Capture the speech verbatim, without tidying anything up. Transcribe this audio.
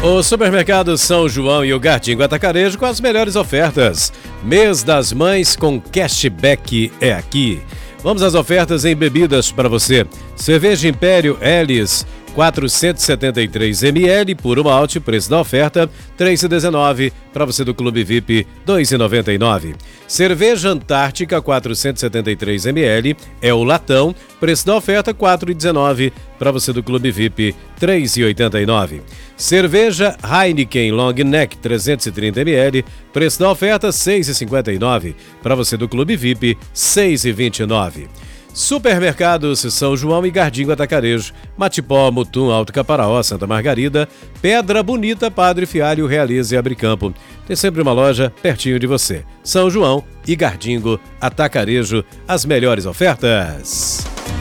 O Supermercado São João e o Gardingo Atacarejo com as melhores ofertas. Mês das Mães com cashback é aqui. Vamos às ofertas em bebidas para você. Cerveja Império Helles, quatrocentos e setenta e três mililitros, puro malte, preço da oferta, três reais e dezenove centavos. Para você do Clube V I P, dois reais e noventa e nove centavos. Cerveja Antártica, quatrocentos e setenta e três mililitros, é o latão, preço da oferta, quatro reais e dezenove centavos. Para você do Clube V I P, três reais e oitenta e nove centavos. Cerveja Heineken Long Neck, trezentos e trinta mililitros, preço da oferta, seis reais e cinquenta e nove centavos. Para você do Clube V I P, seis reais e vinte e nove centavos. Supermercados São João e Gardingo Atacarejo, Matipó, Mutum, Alto Caparaó, Santa Margarida, Pedra Bonita, Padre Fialho, Realiza e Abricampo. Tem sempre uma loja pertinho de você. São João e Gardingo Atacarejo, as melhores ofertas.